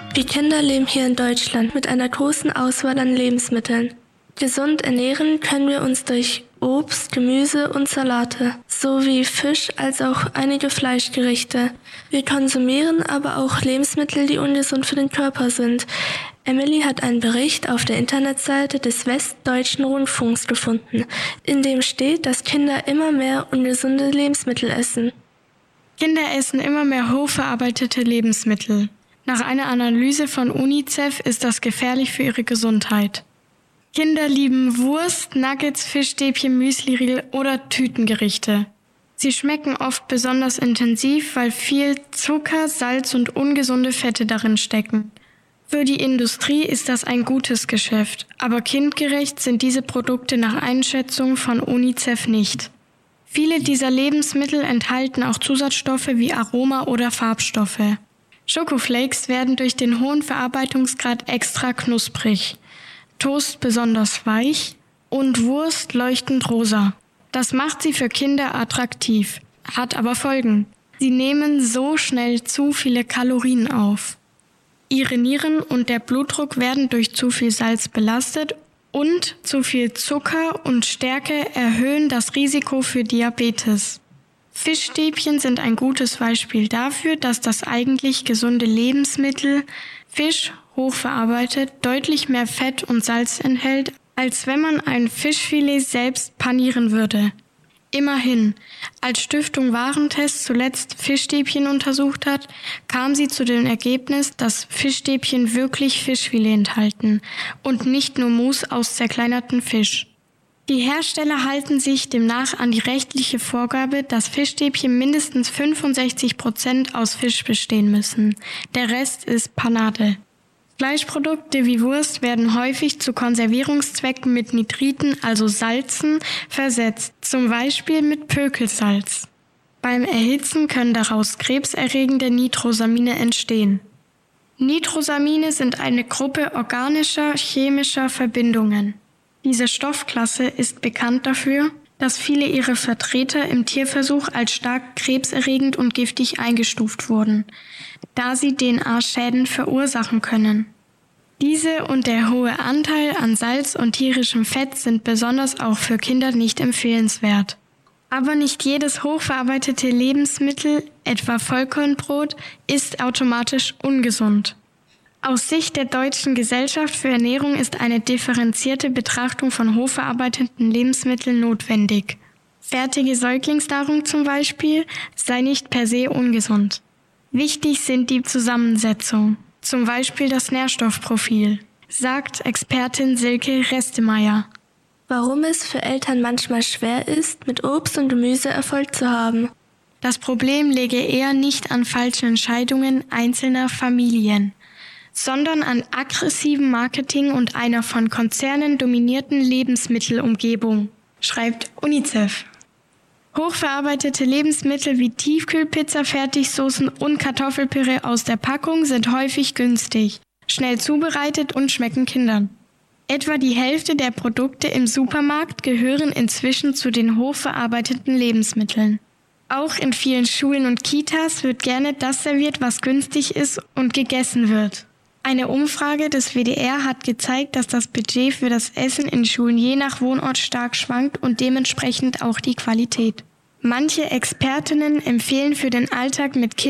Die Kinder leben hier in Deutschland mit einer großen Auswahl an Lebensmitteln. Gesund ernähren können wir uns durch Obst, Gemüse und Salate, sowie Fisch als auch einige Fleischgerichte. Wir konsumieren aber auch Lebensmittel, die ungesund für den Körper sind. Emily hat einen Bericht auf der Internetseite des Westdeutschen Rundfunks gefunden, in dem steht, dass Kinder immer mehr ungesunde Lebensmittel essen. Kinder essen immer mehr hochverarbeitete Lebensmittel. Nach einer Analyse von UNICEF ist das gefährlich für ihre Gesundheit. Kinder lieben Wurst, Nuggets, Fischstäbchen, Müsliriegel oder Tütengerichte. Sie schmecken oft besonders intensiv, weil viel Zucker, Salz und ungesunde Fette darin stecken. Für die Industrie ist das ein gutes Geschäft, aber kindgerecht sind diese Produkte nach Einschätzung von UNICEF nicht. Viele dieser Lebensmittel enthalten auch Zusatzstoffe wie Aroma- oder Farbstoffe. Schokoflakes werden durch den hohen Verarbeitungsgrad extra knusprig, Toast besonders weich und Wurst leuchtend rosa. Das macht sie für Kinder attraktiv, hat aber Folgen. Sie nehmen so schnell zu viele Kalorien auf. Ihre Nieren und der Blutdruck werden durch zu viel Salz belastet und zu viel Zucker und Stärke erhöhen das Risiko für Diabetes. Fischstäbchen sind ein gutes Beispiel dafür, dass das eigentlich gesunde Lebensmittel, Fisch, hochverarbeitet, deutlich mehr Fett und Salz enthält, als wenn man ein Fischfilet selbst panieren würde. Immerhin, als Stiftung Warentest zuletzt Fischstäbchen untersucht hat, kam sie zu dem Ergebnis, dass Fischstäbchen wirklich Fischfilet enthalten und nicht nur Mousse aus zerkleinerten Fisch. Die Hersteller halten sich demnach an die rechtliche Vorgabe, dass Fischstäbchen mindestens 65% aus Fisch bestehen müssen. Der Rest ist Panade. Fleischprodukte wie Wurst werden häufig zu Konservierungszwecken mit Nitriten, also Salzen, versetzt, zum Beispiel mit Pökelsalz. Beim Erhitzen können daraus krebserregende Nitrosamine entstehen. Nitrosamine sind eine Gruppe organischer chemischer Verbindungen. Diese Stoffklasse ist bekannt dafür, dass viele ihrer Vertreter im Tierversuch als stark krebserregend und giftig eingestuft wurden, da sie DNA-Schäden verursachen können. Diese und der hohe Anteil an Salz und tierischem Fett sind besonders auch für Kinder nicht empfehlenswert. Aber nicht jedes hochverarbeitete Lebensmittel, etwa Vollkornbrot, ist automatisch ungesund. Aus Sicht der Deutschen Gesellschaft für Ernährung ist eine differenzierte Betrachtung von hochverarbeiteten Lebensmitteln notwendig. Fertige Säuglingsnahrung zum Beispiel sei nicht per se ungesund. Wichtig sind die Zusammensetzung, zum Beispiel das Nährstoffprofil, sagt Expertin Silke Restemeier. Warum es für Eltern manchmal schwer ist, mit Obst und Gemüse Erfolg zu haben. Das Problem läge eher nicht an falschen Entscheidungen einzelner Familien, sondern an aggressivem Marketing und einer von Konzernen dominierten Lebensmittelumgebung, schreibt UNICEF. Hochverarbeitete Lebensmittel wie Tiefkühlpizza, Fertigsoßen und Kartoffelpüree aus der Packung sind häufig günstig, schnell zubereitet und schmecken Kindern. Etwa die Hälfte der Produkte im Supermarkt gehören inzwischen zu den hochverarbeiteten Lebensmitteln. Auch in vielen Schulen und Kitas wird gerne das serviert, was günstig ist und gegessen wird. Eine Umfrage des WDR hat gezeigt, dass das Budget für das Essen in Schulen je nach Wohnort stark schwankt und dementsprechend auch die Qualität. Manche Expertinnen empfehlen für den Alltag mit Kindern